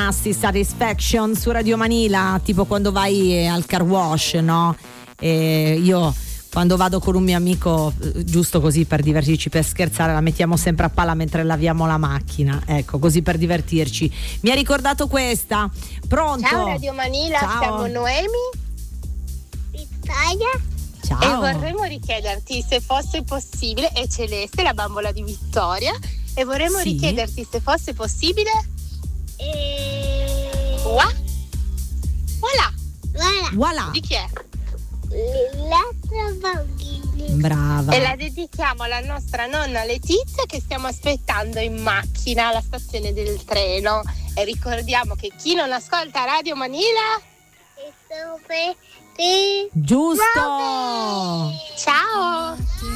Nasty Satisfaction su Radio Manila, tipo quando vai al car wash, no? Io quando vado con un mio amico, giusto così per divertirci, per scherzare, la mettiamo sempre a palla mentre laviamo la macchina, ecco, così per divertirci. Mi ha ricordato questa. Pronto? Ciao Radio Manila, ciao. Siamo Noemi, Vittoria. Ciao. e vorremmo richiederti se fosse possibile, e Celeste, la bambola di Vittoria, e vorremmo Sì. richiederti se fosse possibile. Voilà. Voilà. Di chi è? L'altro bambino. Brava. E la dedichiamo alla nostra nonna Letizia, che stiamo aspettando in macchina alla stazione del treno. E ricordiamo che chi non ascolta Radio Manila, E dove ti Giusto. ciao!